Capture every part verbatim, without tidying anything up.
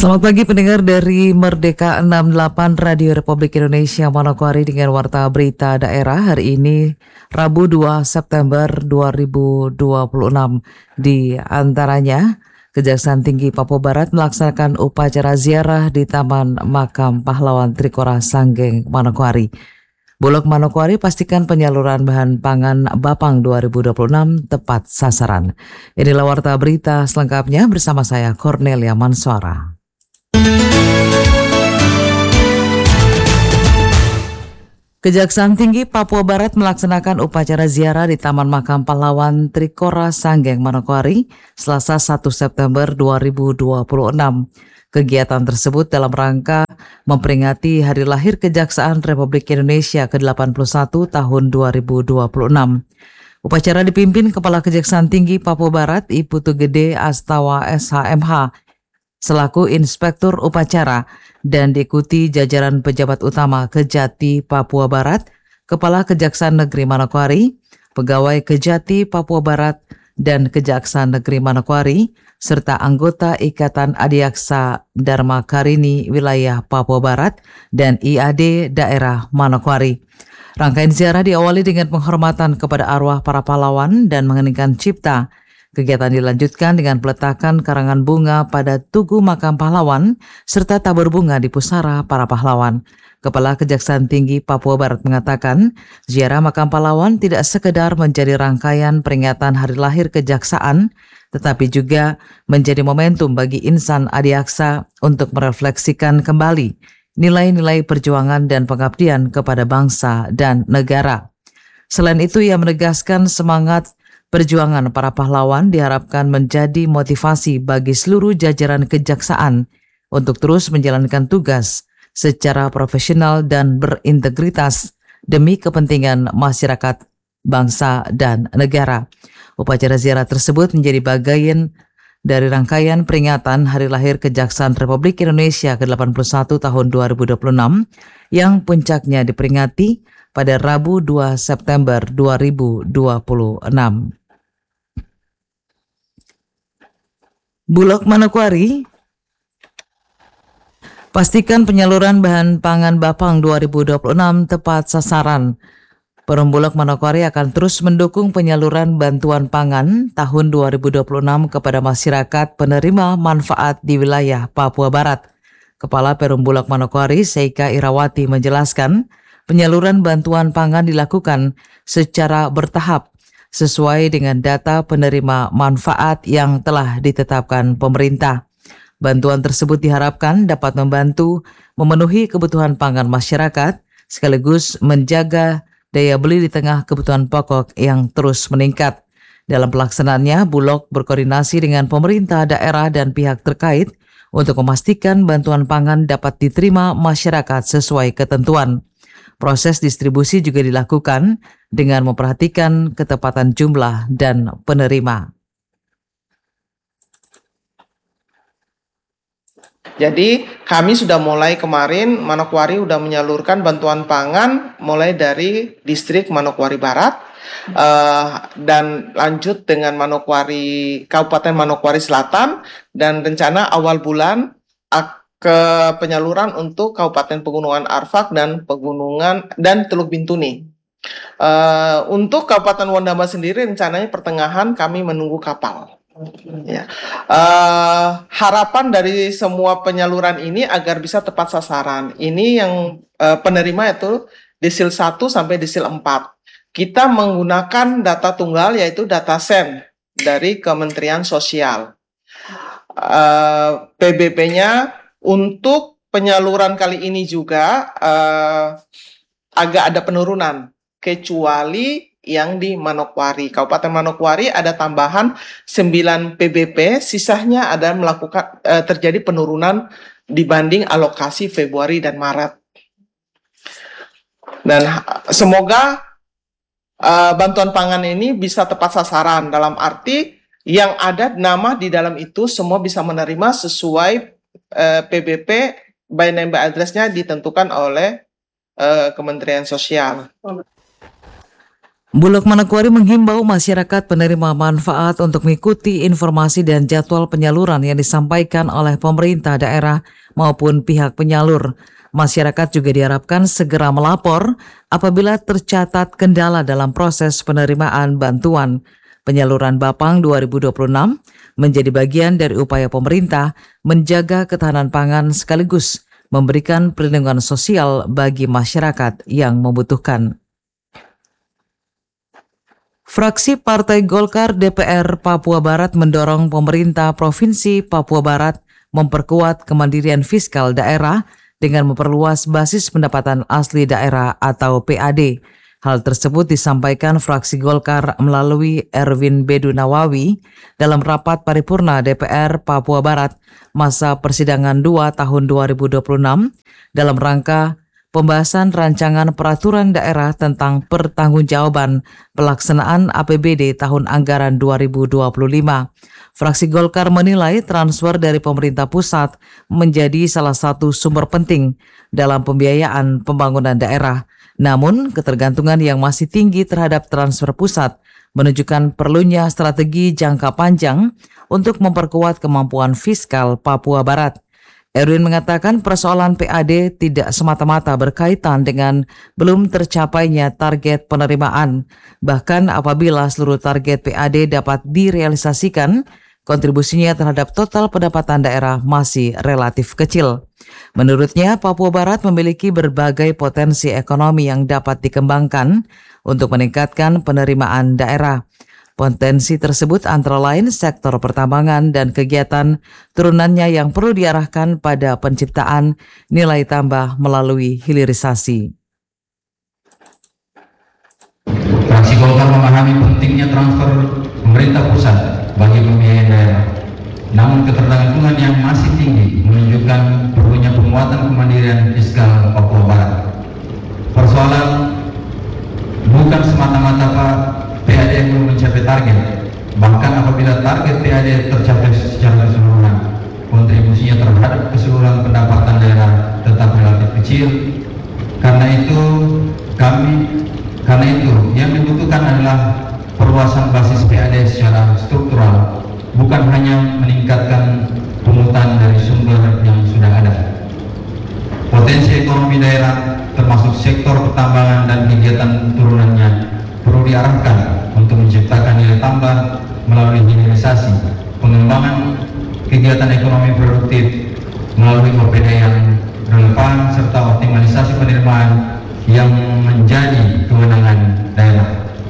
Selamat pagi pendengar dari Merdeka enam puluh delapan Radio Republik Indonesia Manokwari dengan warta berita daerah hari ini Rabu dua September dua ribu dua puluh enam. Di antaranya, Kejaksaan Tinggi Papua Barat melaksanakan upacara ziarah di Taman Makam Pahlawan Trikora Sanggeng Manokwari. Bulog Manokwari pastikan penyaluran bahan pangan Bapang dua ribu dua puluh enam tepat sasaran. Inilah warta berita selengkapnya bersama saya Cornelia Manswara. Kejaksaan Tinggi Papua Barat melaksanakan upacara ziarah di Taman Makam Pahlawan Trikora Sanggeng Manokwari Selasa satu September dua ribu dua puluh enam. Kegiatan tersebut dalam rangka memperingati hari lahir Kejaksaan Republik Indonesia ke delapan puluh satu tahun dua ribu dua puluh enam. Upacara dipimpin Kepala Kejaksaan Tinggi Papua Barat I Putu Gede Astawa S H M H selaku Inspektur Upacara dan diikuti jajaran pejabat utama Kejati Papua Barat, Kepala Kejaksaan Negeri Manokwari, Pegawai Kejati Papua Barat dan Kejaksaan Negeri Manokwari, serta anggota Ikatan Adiaksa Dharma Karini Wilayah Papua Barat dan I A D Daerah Manokwari. Rangkaian ziarah diawali dengan penghormatan kepada arwah para pahlawan dan mengeningkan cipta. Kegiatan dilanjutkan dengan peletakan karangan bunga pada Tugu Makam Pahlawan serta tabur bunga di pusara para pahlawan. Kepala Kejaksaan Tinggi Papua Barat mengatakan, ziarah Makam Pahlawan tidak sekedar menjadi rangkaian peringatan hari lahir Kejaksaan, tetapi juga menjadi momentum bagi insan adiaksa untuk merefleksikan kembali nilai-nilai perjuangan dan pengabdian kepada bangsa dan negara. Selain itu, ia menegaskan semangat perjuangan para pahlawan diharapkan menjadi motivasi bagi seluruh jajaran kejaksaan untuk terus menjalankan tugas secara profesional dan berintegritas demi kepentingan masyarakat, bangsa, dan negara. Upacara ziarah tersebut menjadi bagian dari rangkaian peringatan Hari Lahir Kejaksaan Republik Indonesia ke delapan puluh satu tahun dua ribu dua puluh enam yang puncaknya diperingati pada Rabu dua September dua ribu dua puluh enam. Bulog Manokwari pastikan penyaluran bahan pangan Bapang dua ribu dua puluh enam tepat sasaran. Perum Bulog Manokwari akan terus mendukung penyaluran bantuan pangan tahun dua ribu dua puluh enam kepada masyarakat penerima manfaat di wilayah Papua Barat. Kepala Perum Bulog Manokwari Seika Irawati menjelaskan, penyaluran bantuan pangan dilakukan secara bertahap sesuai dengan data penerima manfaat yang telah ditetapkan pemerintah. Bantuan tersebut diharapkan dapat membantu memenuhi kebutuhan pangan masyarakat, sekaligus menjaga daya beli di tengah kebutuhan pokok yang terus meningkat. Dalam pelaksanaannya, Bulog berkoordinasi dengan pemerintah daerah dan pihak terkait untuk memastikan bantuan pangan dapat diterima masyarakat sesuai ketentuan. Proses distribusi juga dilakukan dengan memperhatikan ketepatan jumlah dan penerima. Jadi kami sudah mulai kemarin, Manokwari sudah menyalurkan bantuan pangan mulai dari distrik Manokwari Barat uh, dan lanjut dengan Manokwari Kabupaten Manokwari Selatan, dan rencana awal bulan uh, ke penyaluran untuk Kabupaten Pegunungan Arfak dan Pegunungan dan Teluk Bintuni. Uh, untuk Kabupaten Wondamba sendiri rencananya pertengahan kami menunggu kapal. Ya. Uh, harapan dari semua penyaluran ini agar bisa tepat sasaran. Ini yang uh, penerima itu desil satu sampai desil empat. Kita menggunakan data tunggal yaitu data sen dari Kementerian Sosial. Uh, P B P-nya untuk penyaluran kali ini juga uh, agak ada penurunan, kecuali yang di Manokwari. Kabupaten Manokwari ada tambahan sembilan P B P, sisanya ada melakukan uh, terjadi penurunan dibanding alokasi Februari dan Maret. Dan semoga uh, bantuan pangan ini bisa tepat sasaran, dalam arti yang ada nama di dalam itu semua bisa menerima sesuai Uh, P B P by name by address-nya ditentukan oleh uh, Kementerian Sosial. Bulog Manokwari menghimbau masyarakat penerima manfaat untuk mengikuti informasi dan jadwal penyaluran yang disampaikan oleh pemerintah daerah maupun pihak penyalur. Masyarakat juga diharapkan segera melapor apabila tercatat kendala dalam proses penerimaan bantuan. Penyaluran Bapang dua ribu dua puluh enam menjadi bagian dari upaya pemerintah menjaga ketahanan pangan sekaligus memberikan perlindungan sosial bagi masyarakat yang membutuhkan. Fraksi Partai Golkar D P R Papua Barat mendorong pemerintah Provinsi Papua Barat memperkuat kemandirian fiskal daerah dengan memperluas basis pendapatan asli daerah atau P A D. Hal tersebut disampaikan fraksi Golkar melalui Erwin Bedu Nawawi dalam rapat paripurna D P R Papua Barat masa persidangan dua tahun dua ribu dua puluh enam dalam rangka pembahasan rancangan peraturan daerah tentang pertanggungjawaban pelaksanaan A P B D tahun anggaran dua ribu dua puluh lima. Fraksi Golkar menilai transfer dari pemerintah pusat menjadi salah satu sumber penting dalam pembiayaan pembangunan daerah. Namun, ketergantungan yang masih tinggi terhadap transfer pusat menunjukkan perlunya strategi jangka panjang untuk memperkuat kemampuan fiskal Papua Barat. Erwin mengatakan persoalan P A D tidak semata-mata berkaitan dengan belum tercapainya target penerimaan. Bahkan apabila seluruh target P A D dapat direalisasikan, kontribusinya terhadap total pendapatan daerah masih relatif kecil. Menurutnya, Papua Barat memiliki berbagai potensi ekonomi yang dapat dikembangkan untuk meningkatkan penerimaan daerah. Potensi tersebut antara lain sektor pertambangan dan kegiatan turunannya yang perlu diarahkan pada penciptaan nilai tambah melalui hilirisasi. Fraksi Golkar memahami pentingnya transfer pemerintah pusat bagi pembiayaan daerah. Namun ketergantungan yang masih tinggi menunjukkan perlunya penguatan kemandirian fiskal Papua Barat. Persoalan bukan semata-mata Pak P A D yang belum mencapai target, bahkan apabila target P A D tercapai secara keseluruhan, kontribusinya terhadap keseluruhan pendapatan daerah tetap relatif kecil. Karena itu kami, karena itu yang dibutuhkan adalah perluasan basis P A D secara struktural, bukan hanya meningkatkan pungutan dari sumber yang sudah ada. Potensi ekonomi daerah termasuk sektor pertambangan dan kegiatan turunannya perlu diarahkan untuk menciptakan nilai tambah melalui hilirisasi, pengembangan kegiatan ekonomi produktif melalui O P D yang relevan, serta optimalisasi penerimaan yang menjadi kewenangan daerah.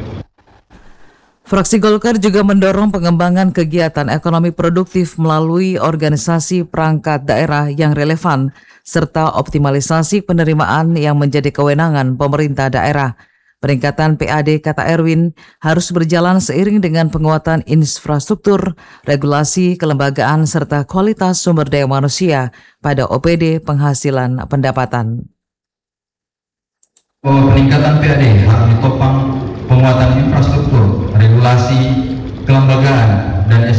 Fraksi Golkar juga mendorong pengembangan kegiatan ekonomi produktif melalui organisasi perangkat daerah yang relevan, serta optimalisasi penerimaan yang menjadi kewenangan pemerintah daerah. Peningkatan P A D, kata Erwin, harus berjalan seiring dengan penguatan infrastruktur, regulasi, kelembagaan, serta kualitas sumber daya manusia pada O P D penghasilan pendapatan. Oh, peningkatan P A D harus ditopang penguatan infrastruktur, regulasi, kelembagaan, dan S